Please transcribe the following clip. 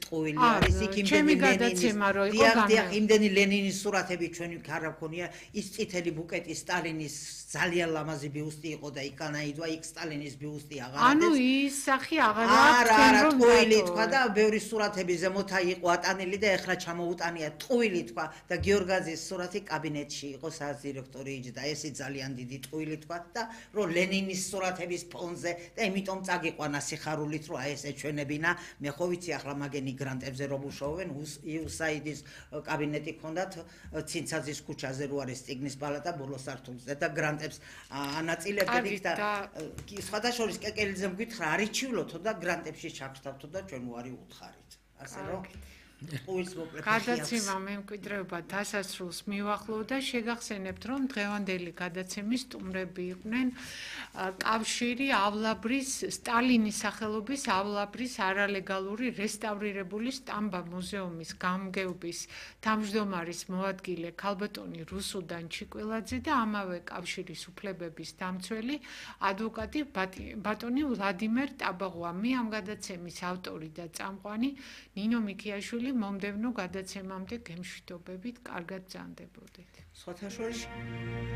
ტყუილი არის იქ იმდენი ლენინის იმდენი ლენინის სურათები ჩვენ იქ არ აქვს ის წითელი ბუკეტი სტალინის ძალიან ლამაზი ბიუსტი იყო და იქ განაიდვა იქ სტალინის ბიუსტი აღარ ანუ ის სახი აღარ აქვს არა ტყუილი თქვა და ბევრი სურათები ზემოთა იყო ატანილი და ეხლა ჩამოუტანია ტყუილი თქვა და გიორგაძის სურათი კაბინეტში იყო სადაც დირექტორი იჯდა ესე ძალიან დიდი ტყუილი თქვა და რომ ლენინის სურათების ფონზე და იმიტომ წაგიყვანა სიხარულით რომ აი ესე ჩვენებინა მე ხო ვიცი ახლა მაგენი გრანტებზე რომ უშოვენ იუსაიდის კაბინეტი ჰქონდათ ცინცაძის ქუჩაზე რო არის წიგნის პალატა ბოლო სართულზე და გრანტებს ანაწილებდით და სხვათა შორის კეკელიძემ გითხრა არიჩივლოთო და გრანტებში ჩაგხსნათო და ჩვენ უარი უთხარით ასე რომ გადაცემა მემკვიდრეობა დასასრულს მივახლოვ და შეგახსენებთ რომ დღევანდელი გადაცემის სტუმრები იყვნენ კავშირი ავლაბრის სტალინის სახელობის ავლაბრის არალეგალური რესტავრირებული სტამბა მუზეუმის გამგეობის თავმჯდომარის მოადგილე ქალბატონი რუსუდან ჩიკველაძე და ამავე კავშირის უფლებების დამცველი ადვოკატი ბატონი ვლადიმერ ტაბაღვა. მე ამ გადაცემის ავტორი და წამყვანი ნინო მიქიაშვილი მომდევნო გადაცემამდე გემშვიდობებით, კარგად ბრძანდებოდეთ. სხვათა შორის